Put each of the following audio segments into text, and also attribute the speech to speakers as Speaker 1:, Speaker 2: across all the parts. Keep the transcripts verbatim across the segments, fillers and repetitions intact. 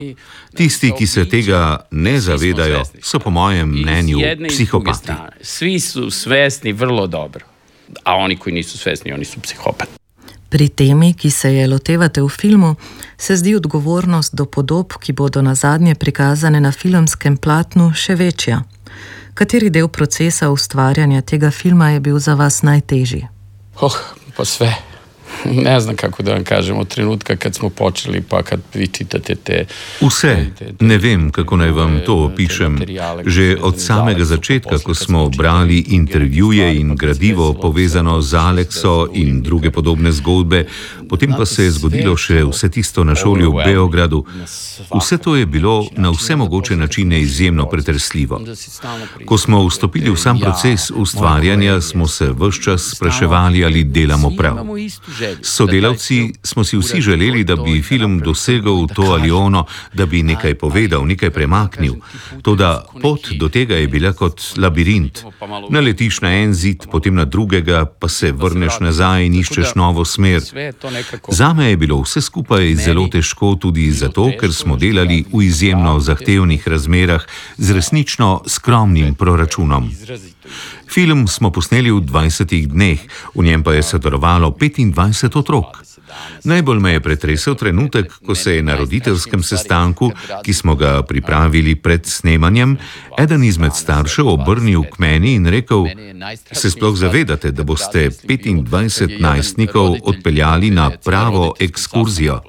Speaker 1: Tisti, ki se tega ne zavedajo, so po mojem mnenju psihopati.
Speaker 2: Svi su svesni vrlo dobro, a oni koji nisu svesni, oni su psihopati.
Speaker 3: Pri temi, ki se je lotevate v filmu, se zdi odgovornost do podob, ki bodo nazadnje prikazane na filmskem platnu, še večja. Kateri del procesa ustvarjanja tega filma je bil za vas najtežji?
Speaker 2: Oh, pa sve. Ne znam kako da vam kažem, od trenutka kad smo počeli, pa kad vi čitate te...
Speaker 1: Vse, ne vem, kako naj vam to opišem. Že od samega začetka, ko smo brali intervjuje in gradivo povezano z Alekso in druge podobne zgodbe, potem pa se je zgodilo še vse tisto na šoli v Beogradu. Vse to je bilo na vse mogoče načine izjemno pretresljivo. Ko smo vstopili v sam proces ustvarjanja, smo se ves čas spraševali, ali delamo prav. S sodelavci smo si vsi želeli, da bi film dosegel to ali ono, da bi nekaj povedal, nekaj premaknil. Toda pot do tega je bila kot labirint. Naletiš na en zid, potem na drugega, pa se vrneš nazaj in iščeš novo smer. Zame je bilo vse skupaj zelo težko tudi zato, ker smo delali v izjemno zahtevnih razmerah z resnično skromnim proračunom. Film smo posneli v dvajsetih dneh, v njem pa je sodelovalo petindvajset otrok. Najbolj me je pretresel trenutek, ko se je na roditeljskem sestanku, ki smo ga pripravili pred snemanjem, eden izmed staršev obrnil k meni in rekel: "Se sploh zavedate, da boste petindvajset najstnikov odpeljali na pravo ekskurzijo?"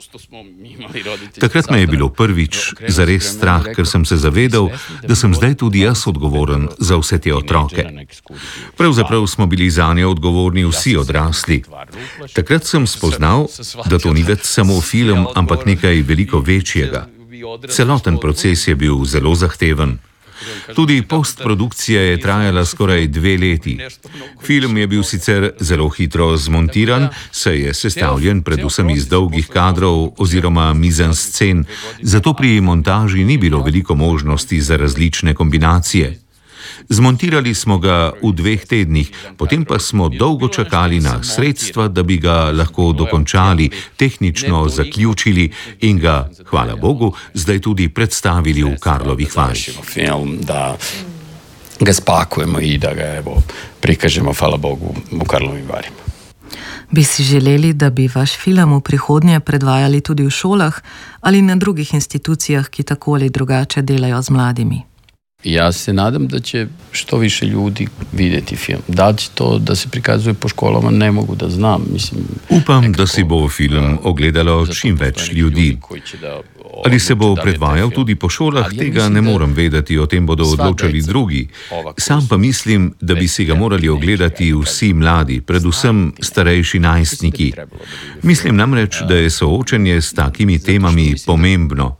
Speaker 1: Takrat me je bilo prvič zares strah, ker sem se zavedal, da sem zdaj tudi jaz odgovoren za vse te otroke. Pravzaprav smo bili zanje odgovorni vsi odrasli. Takrat sem spoznal, da to ni več samo film, ampak nekaj veliko večjega. Celoten proces je bil zelo zahteven. Tudi postprodukcija je trajala skoraj dve leti. Film je bil sicer zelo hitro zmontiran, saj je sestavljen predvsem iz dolgih kadrov oziroma mizanscen, zato pri montaži ni bilo veliko možnosti za različne kombinacije. Zmontirali smo ga v dveh tednih, potem pa smo dolgo čakali na sredstva, da bi ga lahko dokončali, tehnično zaključili in ga, hvala Bogu, zdaj tudi predstavili v Karlovih Varih.
Speaker 2: Da ga spakujemo in da ga evo, prikažemo, hvala Bogu, v Karlovih Varih.
Speaker 3: Bi si želeli, da bi vaš film v prihodnje predvajali tudi v šolah ali na drugih institucijah, ki tako ali drugače delajo z mladimi?
Speaker 2: Ja se nadam da će što više ljudi vidjeti film. Da će to da se prikazuje po školama, ne mogu da znam. Mislim,
Speaker 1: Upam, da si bo film ogledalo čim več ljudi. Ali se bo predvajal tudi po šolah, tega ne morem vedeti, o tem bodo odločali drugi. Sam pa mislim, da bi si ga morali ogledati vsi mladi, predvsem starejši najstniki. Mislim namreč, da je soočenje s takimi temami pomembno.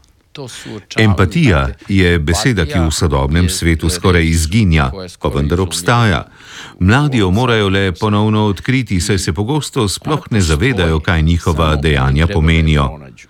Speaker 1: Empatija je beseda, ki v sodobnem svetu skoraj izginja, pa vendar obstaja. Mladi jo morajo le ponovno odkriti, saj se pogosto sploh ne zavedajo, kaj njihova dejanja pomenijo.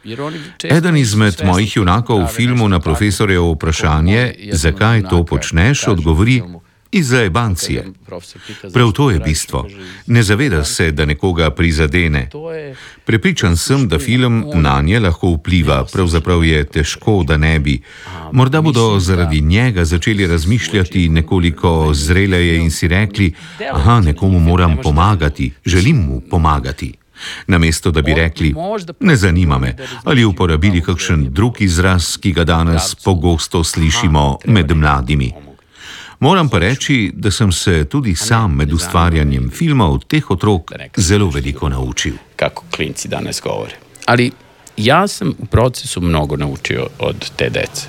Speaker 1: Eden izmed mojih junakov v filmu na profesorjevo vprašanje, zakaj to počneš, odgovori: iz zajebancije. Prav to je bistvo. Ne zaveda se, da nekoga prizadene. Prepričan sem, da film nanje lahko vpliva, pravzaprav je težko, da ne bi. Morda bodo zaradi njega začeli razmišljati nekoliko zreleje in si rekli: aha, nekomu moram pomagati, želim mu pomagati. Namesto da bi rekli: ne zanima me, ali uporabili kakšen drug izraz, ki ga danes pogosto slišimo med mladimi. Moram pa reči, da sem se tudi sam med ustvarjanjem filma od teh otrok zelo veliko naučil.
Speaker 2: Kako klinci danes govore. Ali ja sam u procesu mnogo naučio od te dece.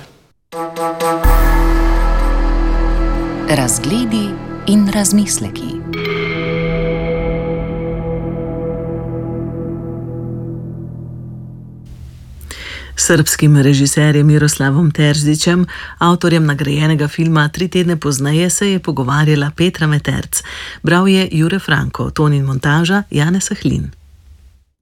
Speaker 4: Razgledi in razmisleki.
Speaker 5: Srbskim režiserjem Miroslavom Terzićem, avtorjem nagrajenega filma Tri tedne pozneje, se je pogovarjala Petra Meterc. Bral je Jure Franko, ton in montaža Janez Sahlin.